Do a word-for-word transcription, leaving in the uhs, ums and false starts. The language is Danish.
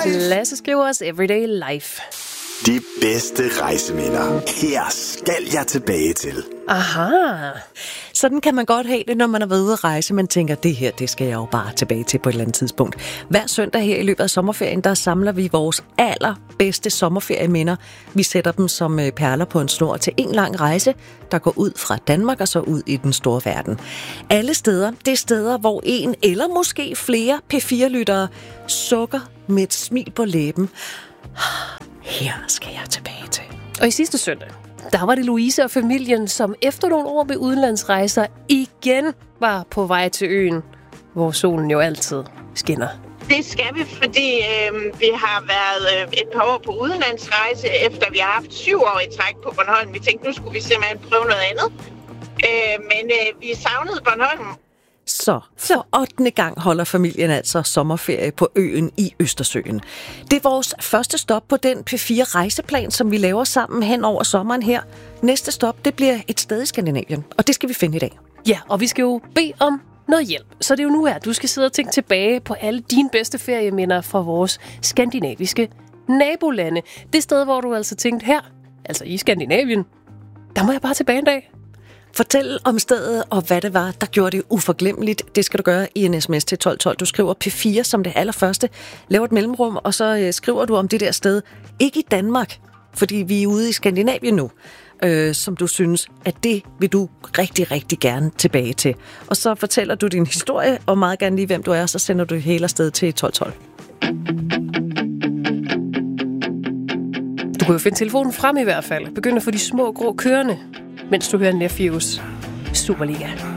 life. Lasse skriver os Everyday Life. De bedste rejseminder. Her skal jeg tilbage til. Aha. Sådan kan man godt have det, når man er ved at rejse. Man tænker, det her, det skal jeg jo bare tilbage til på et eller andet tidspunkt. Hver søndag her i løbet af sommerferien, der samler vi vores allerbedste sommerferieminder. Vi sætter dem som perler på en snor til en lang rejse, der går ud fra Danmark og så ud i den store verden. Alle steder, det er steder, hvor en eller måske flere P fire lyttere sukker med et smil på læben. Her skal jeg tilbage til. Og i sidste søndag, der var det Louise og familien, som efter nogle år med udenlandsrejser igen var på vej til øen, hvor solen jo altid skinner. Det skal vi, fordi øh, vi har været øh, et par år på udenlandsrejse, efter vi har haft syv år i træk på Bornholm. Vi tænkte, nu skulle vi simpelthen prøve noget andet. Øh, men øh, vi savnede Bornholm. Så for ottende gang holder familien altså sommerferie på øen i Østersøen. Det er vores første stop på den P fire rejseplan, som vi laver sammen hen over sommeren her. Næste stop, det bliver et sted i Skandinavien, og det skal vi finde i dag. Ja, og vi skal jo bede om noget hjælp. Så det er jo nu her, du skal sidde og tænke tilbage på alle dine bedste ferieminder fra vores skandinaviske nabolande. Det sted, hvor du altså tænkte her, altså i Skandinavien, der må jeg bare tilbage en dag. Fortæl om stedet og hvad det var, der gjorde det uforglemmeligt. Det skal du gøre i en sms til tolv tolv. Du skriver P fire som det allerførste. Laver et mellemrum, og så øh, skriver du om det der sted. Ikke i Danmark, fordi vi er ude i Skandinavien nu, øh, som du synes, at det vil du rigtig, rigtig gerne tilbage til. Og så fortæller du din historie, og meget gerne lige, hvem du er, og så sender du hele afsted til tolv tolv. Du kan jo finde telefonen frem i hvert fald. Begynd at få de små grå kørende, mens du hører Nephews Superliga.